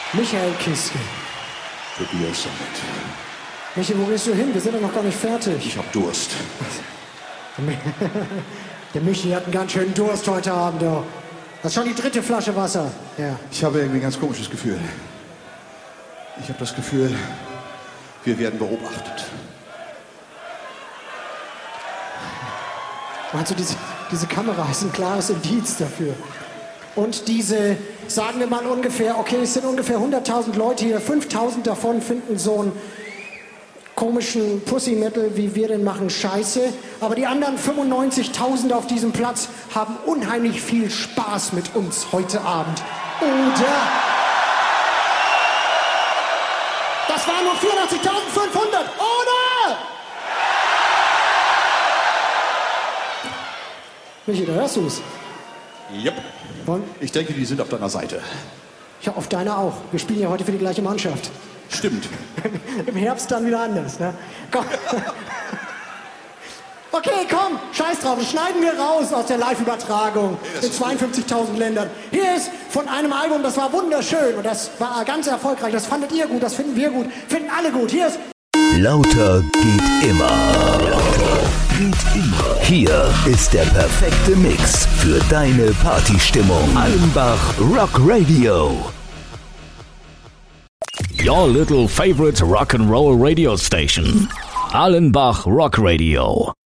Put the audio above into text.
Michael Kiske. Tobias Sammet. Michi, wo gehst du hin? Wir sind doch noch gar nicht fertig. Ich hab Durst. Der Michi hat einen ganz schönen Durst heute Abend. Oh. Das ist schon die 3. Flasche Wasser. Ja. Ich habe irgendwie ein ganz komisches Gefühl. Ich habe das Gefühl, wir werden beobachtet. Meinst du, diese Kamera ist ein klares Indiz dafür? Und diese, sagen wir mal ungefähr, okay, es sind ungefähr 100.000 Leute hier, 5.000 davon finden so einen komischen Pussy-Metal, wie wir den machen, scheiße. Aber die anderen 95.000 auf diesem Platz haben unheimlich viel Spaß mit uns heute Abend. Oder? Das waren nur 84.500, oder? Michi, da hörst du's. Yep. Ich denke, die sind auf deiner Seite. Ja, auf deiner auch. Wir spielen ja heute für die gleiche Mannschaft. Stimmt. Im Herbst dann wieder anders, ne? Komm. Okay, komm, scheiß drauf, das schneiden wir raus aus der Live-Übertragung in 52.000 Ländern. Hier ist von einem Album, das war wunderschön und das war ganz erfolgreich. Das fandet ihr gut, das finden wir gut, finden alle gut. Hier ist... Lauter geht immer. Lauter geht immer. Hier ist der perfekte Mix für deine Partystimmung. Allenbach Rock Radio. Your little favorite rock and roll radio station. Allenbach Rock Radio.